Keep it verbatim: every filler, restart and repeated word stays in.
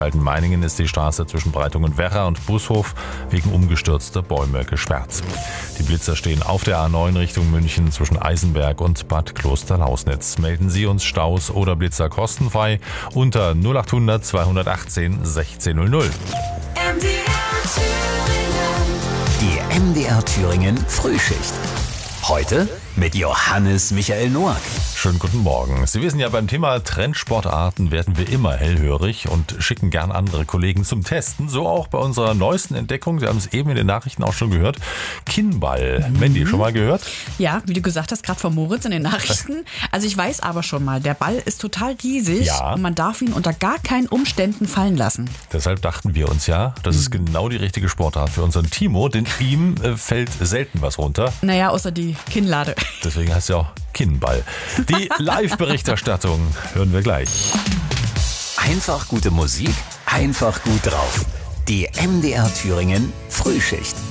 Meiningen ist die Straße zwischen Breitung und Werra und Bushof wegen umgestürzter Bäume gesperrt. Die Blitzer stehen auf der A neun Richtung München zwischen Eisenberg und Bad Klosterlausnitz. Melden Sie uns Staus oder Blitzer kostenfrei unter null acht hundert zweihundertachtzehn sechzehn null null. Die M D R Thüringen Frühschicht. Heute mit Johannes Michael Noack. Schönen guten Morgen. Sie wissen ja, beim Thema Trendsportarten werden wir immer hellhörig und schicken gern andere Kollegen zum Testen. So auch bei unserer neuesten Entdeckung. Sie haben es eben in den Nachrichten auch schon gehört. Kinnball. Mhm. Mandy, schon mal gehört? Ja, wie du gesagt hast, gerade von Moritz in den Nachrichten. Also ich weiß aber schon mal, der Ball ist total riesig ja. und man darf ihn unter gar keinen Umständen fallen lassen. Deshalb dachten wir uns ja, das ist genau die richtige Sportart für unseren Timo, denn ihm äh, fällt selten was runter. Naja, außer die Kinnlade. Deswegen heißt es ja auch Kinnball. Die Live-Berichterstattung hören wir gleich. Einfach gute Musik, einfach gut drauf. Die M D R Thüringen Frühschicht.